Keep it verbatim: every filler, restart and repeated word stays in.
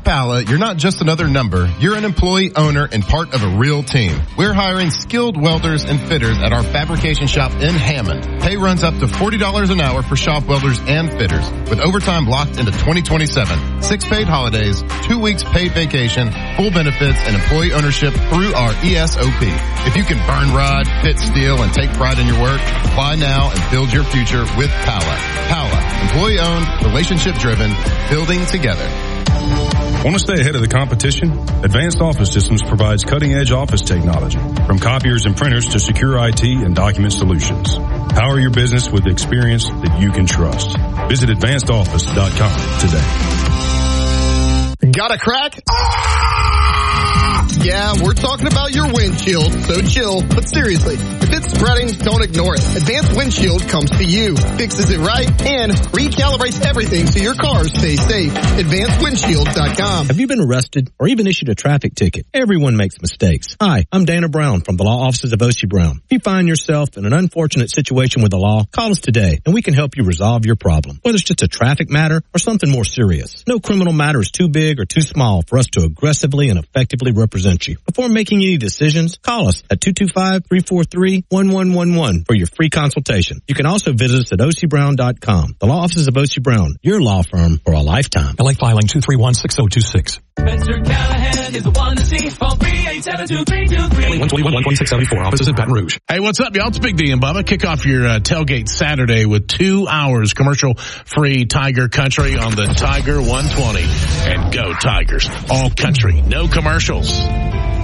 Pala, you're not just another number. You're an employee, owner, and part of a real team. We're hiring skilled welders and fitters at our fabrication shop in Hammond. Pay runs up to forty dollars an hour for shop welders and fitters, with overtime locked into twenty twenty-seven. Six paid holidays, two weeks paid vacation, full benefits, and employee ownership through our E S O P. If you can burn rod, fit steel, and take pride in your work, apply now and build your future with Pala. Pala, employee-owned, relationship-driven, building together. Want to stay ahead of the competition? Advanced Office Systems provides cutting-edge office technology, from copiers and printers to secure I T and document solutions. Power your business with experience that you can trust. Visit advanced office dot com today. Got a crack? Yeah, we're talking about your windshield, so chill. But seriously, if it's spreading, don't ignore it. Advanced Windshield comes to you, fixes it right, and recalibrates everything so your car stays safe. advanced windshield dot com. Have you been arrested or even issued a traffic ticket? Everyone makes mistakes. Hi, I'm Dana Brown from the law offices of O C Brown. If you find yourself in an unfortunate situation with the law, call us today and we can help you resolve your problem. Whether it's just a traffic matter or something more serious. No criminal matter is too big or too small for us to aggressively and effectively represent you. Before making any decisions, call us at two two five, three four three, one one one one for your free consultation. You can also visit us at O C Brown dot com. The law offices of O C Brown, your law firm for a lifetime. L A filing two three one, six zero two six. Mister Callahan is the one to see. Call three eight seven two, three two three. one twenty-one, one twenty-six seventy-four. Offices in Baton Rouge. Hey, what's up, y'all? It's Big D and Bubba. Kick off your uh, tailgate Saturday with two hours commercial-free Tiger Country on the Tiger one twenty. And go Tigers. All country. No commercials.